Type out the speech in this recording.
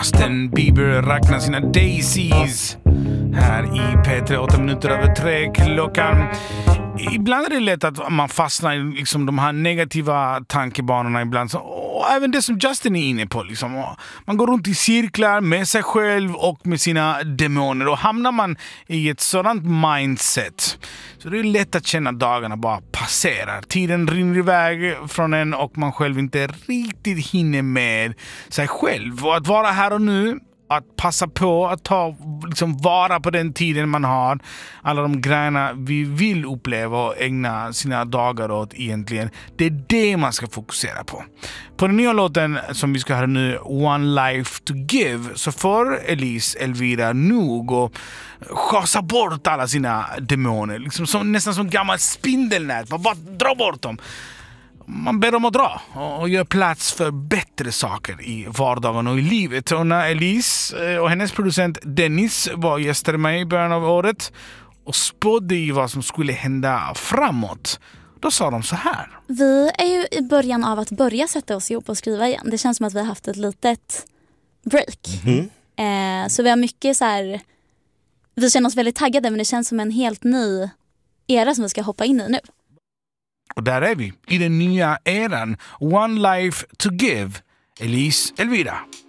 Justin Bieber räknar sina daisies här i P3, 8 minuter över 3 klockan. Ibland är det lätt att man fastnar i liksom de här negativa tankebanorna ibland. Och även det som Justin är inne på. Liksom. Man går runt i cirklar med sig själv och med sina demoner. Och hamnar man i ett sådant mindset så det är lätt att känna att dagarna bara passerar. Tiden rinner iväg från en och man själv inte riktigt hinner med sig själv. Och att vara här och nu, att passa på att ta liksom vara på den tiden man har, alla de grejerna vi vill uppleva och ägna sina dagar åt egentligen. Det är det man ska fokusera på. På den nya låten som vi ska höra nu, One Life to Give, så får Elvira nog och schasa bort alla sina demoner. Liksom nästan som gammal spindelnät. Bara dra bort dem. Man ber dem att dra och gör plats för bättre saker i vardagen och i livet. Och när Elise och hennes producent Dennis var gäster med i början av året och spådde i vad som skulle hända framåt, då sa de så här. Vi är ju i början av att börja sätta oss ihop och skriva igen. Det känns som att vi har haft ett litet break. Så vi har mycket så här. Vi känner oss väldigt taggade, men det känns som en helt ny era som vi ska hoppa in i nu. Och där är vi, i den nya eran. One Life to Give, Elise Elvira.